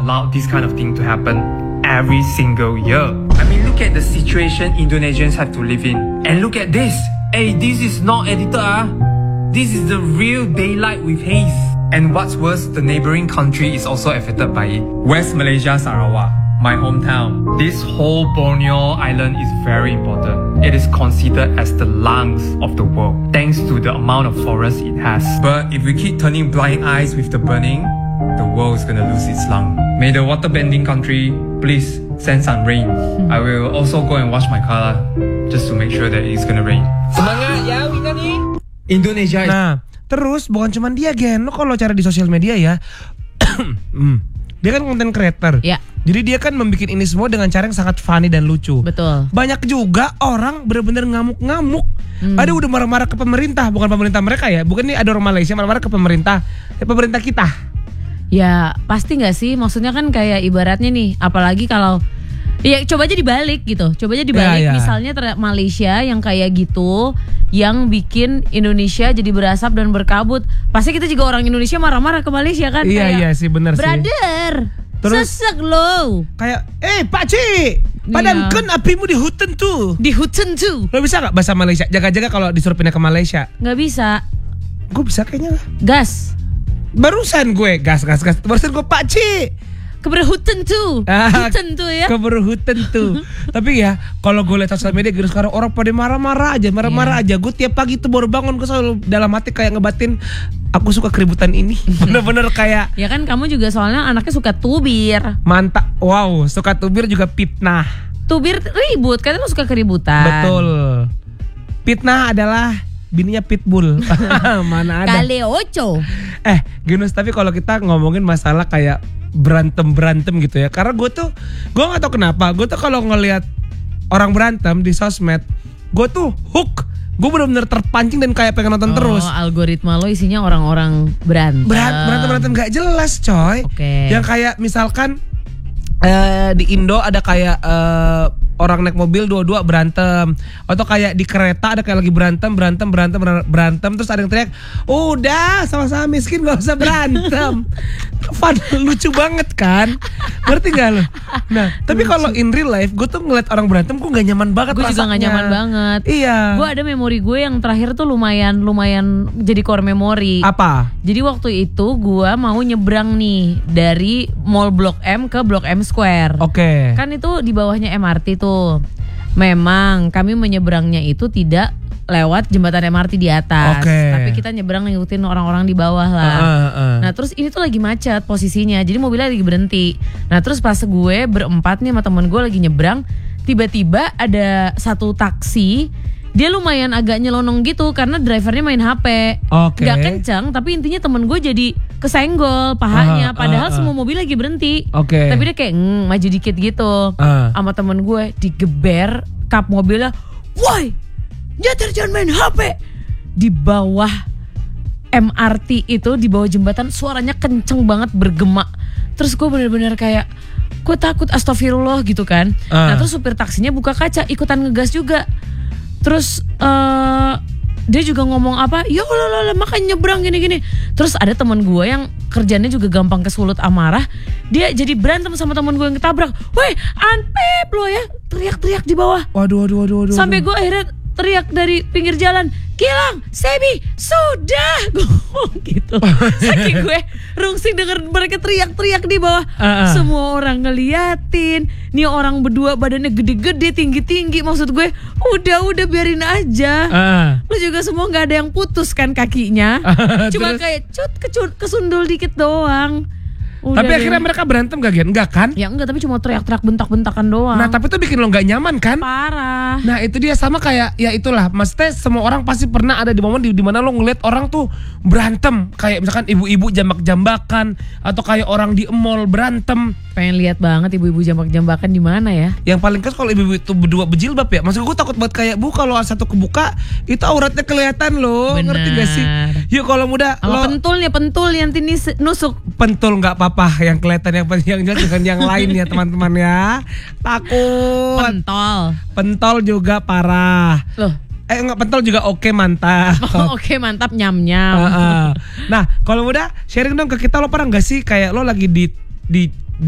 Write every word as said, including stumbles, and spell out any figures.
allow this kind of thing to happen every single year. I mean, look at the situation Indonesians have to live in. And look at this. Hey, this is not edited, ah. This is the real daylight with haze. And what's worse, the neighboring country is also affected by it. West Malaysia, Sarawak, my hometown. This whole Borneo island is very important. It is considered as the lungs of the world, thanks to the amount of forest it has. But if we keep turning blind eyes with the burning, the world is gonna lose its lung. May the water-bending country please send some rain. I will also go and wash my car just to make sure that it's gonna rain. Semangat ya, Wina nih. Indonesia is... Nah, terus bukan cuma dia, Gen. Lo kalau cari di sosial media ya, hmm, dia kan content creator. Ya. Jadi dia kan membuat ini semua dengan cara yang sangat funny dan lucu. Betul. Banyak juga orang benar-benar ngamuk-ngamuk. Hmm. Ada udah marah-marah ke pemerintah, bukan pemerintah mereka ya. Bukan nih ada orang Malaysia marah-marah ke pemerintah, ya pemerintah kita. Ya pasti nggak sih, maksudnya kan kayak ibaratnya nih, apalagi kalau ya coba aja dibalik gitu, coba aja dibalik. Ya, ya. Misalnya ter- Malaysia yang kayak gitu, yang bikin Indonesia jadi berasap dan berkabut, pasti kita juga orang Indonesia marah-marah ke Malaysia kan? Iya kayak, iya sih benar sih. Brother, Terus- sesek lo Kayak, eh Pak Cik, padamkan apimu di hutan tuh. di hutan tuh. Lo bisa nggak bahasa Malaysia? Jaga-jaga kalau disuruh pindah ke Malaysia. Nggak bisa. Gue bisa kayaknya. Gas. Barusan gue gas gas gas. Barusan gue Pak Cik. Keberhutan tuh. Ah, Hutan tuh ya. Keburu hutan tuh. Tapi ya kalau gue lihat sosial media gitu sekarang orang pada marah-marah aja, marah-marah aja. Gue tiap pagi tuh baru bangun gue selalu dalam hati kayak ngebatin, aku suka keributan ini. Bener-bener kayak Ya kan kamu juga soalnya anaknya suka tubir. mantap. Wow, suka tubir juga fitnah. Tubir ribut, katanya lo suka keributan. Betul. Fitnah adalah bininya pitbull. Mana ada. Kale ocho. Eh, Ginus, tapi kalau kita ngomongin masalah kayak berantem-berantem gitu ya. Karena gue tuh, gue gak tahu kenapa, gue tuh kalau ngelihat orang berantem di sosmed, gue tuh hook. Gue bener-bener terpancing dan kayak pengen nonton Oh, terus. algoritma lo isinya orang-orang berantem. Berat, berantem-berantem gak jelas coy. Oke. Yang kayak misalkan eh, di Indo ada kayak eh, orang naik mobil dua-dua berantem, atau kayak di kereta ada kayak lagi berantem berantem berantem berantem terus ada yang teriak, udah sama-sama miskin gak usah berantem. Fun, lucu banget kan, ngerti gak lo? Nah tapi kalau in real life gue tuh ngeliat orang berantem gue gak nyaman banget. Gue juga gak nyaman banget. Iya. Gue ada memori gue yang terakhir tuh lumayan lumayan jadi core memori. Apa? Jadi waktu itu gue mau nyebrang nih dari Mall Blok M ke Blok M Square. Oke. Kan itu di bawahnya M R T tuh. Memang kami menyeberangnya itu tidak lewat jembatan M R T di atas, Oke. tapi kita nyebrang ngikutin orang-orang di bawah lah. Uh, uh, uh. Nah terus ini tuh lagi macet posisinya, jadi mobilnya lagi berhenti. Nah terus pas gue berempat nih sama temen gue lagi nyebrang, tiba-tiba ada satu taksi. Dia lumayan agak nyelonong gitu karena drivernya main H P. Oke. Gak kencang, tapi intinya temen gue jadi kesenggol pahanya. Uh, uh, Padahal uh. semua mobil lagi berhenti. Oke. Tapi dia kayak mm, maju dikit gitu. Uh. Sama temen gue digeber kap mobilnya. Woi, nyetir jangan main H P. Di bawah M R T itu, di bawah jembatan, suaranya kenceng banget bergema. Terus gue bener-bener kayak, gue takut, astagfirullah gitu kan. Uh. Nah terus supir taksinya buka kaca, ikutan ngegas juga. Terus uh, dia juga ngomong apa, ya Allah makanya nyebrang gini-gini. Terus ada teman gue yang kerjanya juga gampang kesulut amarah. Dia jadi berantem sama teman gue yang ketabrak. Woi, anpep lo ya, teriak-teriak di bawah. Waduh, waduh, waduh, waduh. Sampai gue akhirnya teriak dari pinggir jalan, Gilang, Sebi, sudah. Gue ngomong gitu. Saking gue rungsing denger mereka teriak-teriak di bawah. Uh, uh. Semua orang ngeliatin. Nih orang berdua badannya gede-gede, tinggi-tinggi. Maksud gue, udah-udah biarin aja. Uh. Lu juga semua gak ada yang putus kan kakinya. Cuma Terus? kayak cut kecut, kesundul dikit doang. Udah Tapi deh. akhirnya mereka berantem gak Gen? Enggak kan? Ya enggak, tapi cuma teriak-teriak bentak-bentakan doang. Nah tapi itu bikin lo gak nyaman kan? Parah. Nah itu dia sama kayak ya itulah, maksudnya semua orang pasti pernah ada di momen di dimana lo ngeliat orang tuh berantem, kayak misalkan ibu-ibu jambak-jambakan atau kayak orang di mall berantem. Pengen lihat banget ibu-ibu jambak-jambakan di mana ya? Yang paling kes kalau ibu-ibu itu berdua berjilbab ya, maksud gue takut banget kayak bu kalau satu kebuka itu auratnya kelihatan loh. Bener. Ngerti gak sih? Yuk kalau muda Sama lo pentulnya, pentul yang tini nusuk. pentul nggak apa-apa, yang kelihatan yang yang jelas bukan yang lain ya teman-teman ya. Takut. Pentol. Pentol juga parah. Loh. Eh enggak, pentol juga oke, mantap. Oh, oke mantap, nyam-nyam. Uh, uh. Nah kalau udah sharing dong ke kita, lo pernah nggak sih kayak lo lagi di di